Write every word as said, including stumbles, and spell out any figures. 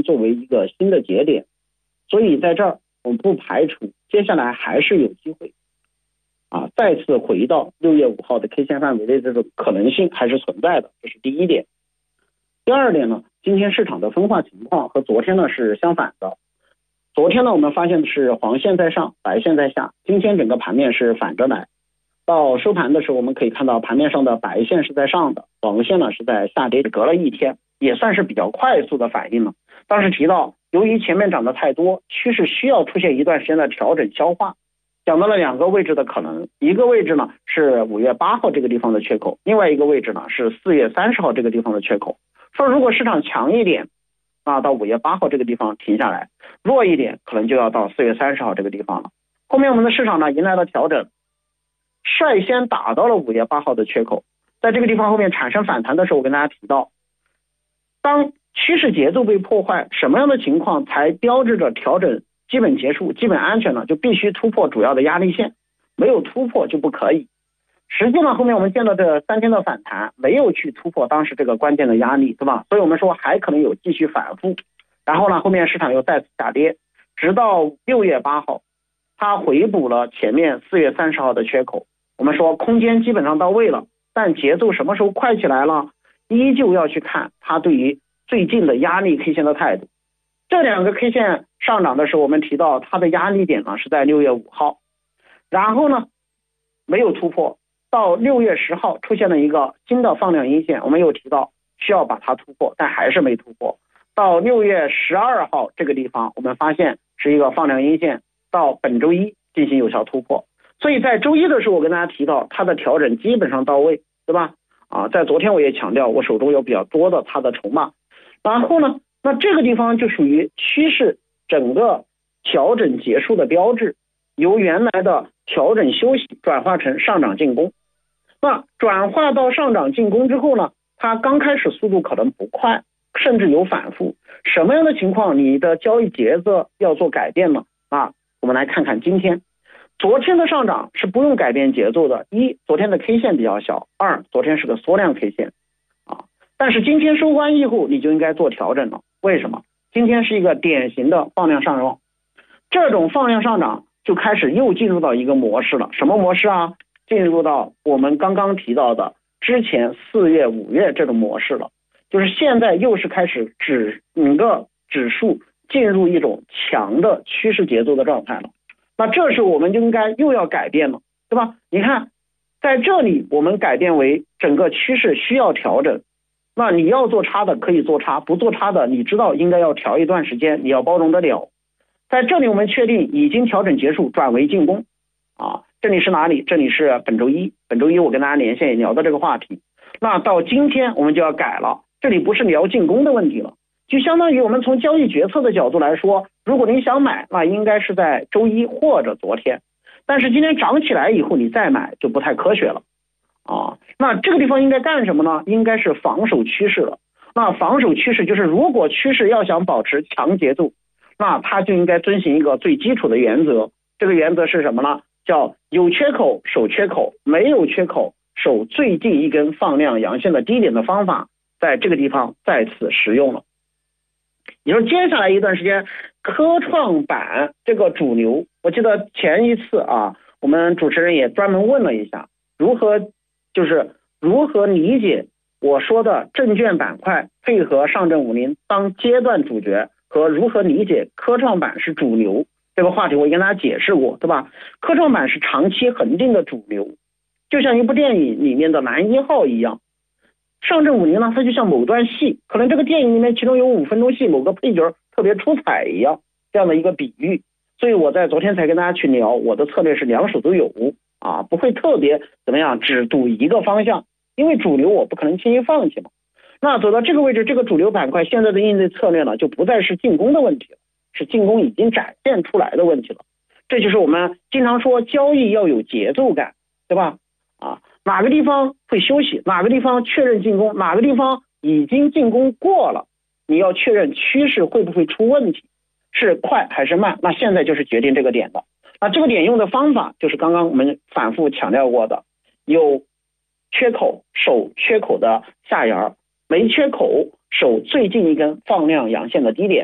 作为一个新的节点，所以在这儿我们不排除接下来还是有机会啊再次回到六月五号的 K 线范围的这种可能性还是存在的，这是第一点。第二点呢，今天市场的分化情况和昨天呢是相反的。昨天呢我们发现的是黄线在上，白线在下，今天整个盘面是反着来。到收盘的时候，我们可以看到盘面上的白线是在上的，黄线呢是在下跌，隔了一天，也算是比较快速的反应了。当时提到，由于前面涨得太多，趋势需要出现一段时间的调整消化，讲到了两个位置的可能，一个位置呢是五月八号这个地方的缺口，另外一个位置呢是四月三十号这个地方的缺口。说如果市场强一点，啊，到五月八号这个地方停下来，弱一点可能就要到四月三十号这个地方了。后面我们的市场呢迎来了调整，率先打到了五月八号的缺口，在这个地方后面产生反弹的时候，我跟大家提到，当趋势节奏被破坏，什么样的情况才标志着调整基本结束、基本安全呢？就必须突破主要的压力线，没有突破就不可以。实际上后面我们见到这三天的反弹没有去突破当时这个关键的压力，对吧？所以我们说还可能有继续反复，然后呢后面市场又再次下跌，直到六月八号它回补了前面四月三十号的缺口。我们说空间基本上到位了，但节奏什么时候快起来了，依旧要去看它对于最近的压力 K 线的态度。这两个 K 线上涨的时候，我们提到它的压力点呢是在六月五号，然后呢没有突破，到六月十号出现了一个新的放量阴线，我们又提到需要把它突破，但还是没突破。到六月十二号这个地方，我们发现是一个放量阴线，到本周一进行有效突破。所以在周一的时候，我跟大家提到它的调整基本上到位，对吧？啊，在昨天我也强调，我手中有比较多的它的筹码。然后呢，那这个地方就属于趋势整个调整结束的标志，由原来的调整休息转化成上涨进攻。那转化到上涨进攻之后呢，它刚开始速度可能不快，甚至有反复。什么样的情况你的交易节奏要做改变呢？啊，我们来看看今天。昨天的上涨是不用改变节奏的，一，昨天的 K 线比较小，二，昨天是个缩量 K 线啊。但是今天收官以后，你就应该做调整了。为什么？今天是一个典型的放量上涨，这种放量上涨就开始又进入到一个模式了。什么模式啊？进入到我们刚刚提到的之前四月、五月这种模式了，就是现在又是开始指整个指数进入一种强的趋势节奏的状态了。那这时候我们就应该又要改变了，对吧？你看在这里我们改变为整个趋势需要调整，那你要做差的可以做差，不做差的你知道应该要调一段时间，你要包容得了。在这里我们确定已经调整结束，转为进攻啊。这里是哪里？这里是本周一，本周一我跟大家连线也聊到这个话题。那到今天我们就要改了，这里不是聊进攻的问题了，就相当于我们从交易决策的角度来说，如果您想买，那应该是在周一或者昨天，但是今天涨起来以后你再买就不太科学了啊。那这个地方应该干什么呢？应该是防守趋势了。那防守趋势就是如果趋势要想保持强节奏，那它就应该遵循一个最基础的原则，这个原则是什么呢？叫有缺口守缺口，没有缺口守最近一根放量阳线的低点的方法，在这个地方再次实用了。也就是接下来一段时间，科创板这个主流，我记得前一次啊，我们主持人也专门问了一下，如何就是如何理解我说的证券板块配合上证五零当阶段主角，和如何理解科创板是主流这个话题，我跟大家解释过，对吧？科创板是长期恒定的主流，就像一部电影里面的男一号一样。上证五零呢，它就像某段戏，可能这个电影里面其中有五分钟戏，某个配角特别出彩一样，这样的一个比喻。所以我在昨天才跟大家去聊，我的策略是两手都有啊，不会特别怎么样，只赌一个方向，因为主流我不可能轻易放弃嘛。那走到这个位置，这个主流板块现在的应对策略呢，就不再是进攻的问题了，是进攻已经展现出来的问题了。这就是我们经常说交易要有节奏感，对吧？啊，哪个地方会休息，哪个地方确认进攻，哪个地方已经进攻过了，你要确认趋势会不会出问题，是快还是慢，那现在就是决定这个点的。那这个点用的方法就是刚刚我们反复强调过的，有缺口守缺口的下沿，没缺口守最近一根放量阳线的低点。